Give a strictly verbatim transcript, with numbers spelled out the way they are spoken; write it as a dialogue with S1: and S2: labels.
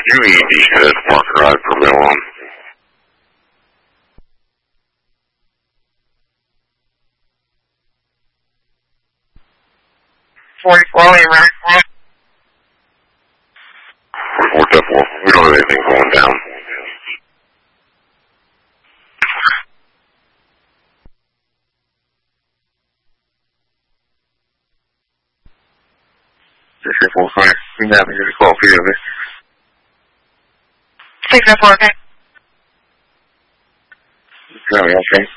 S1: U E D head, Parker Ride for mail on.
S2: forty-four, we run.
S1: forty-four, definitely. We don't have anything going down. six eight four, fine. We can have to get a call for you, okay?
S2: six eight four, okay.
S1: Okay, okay.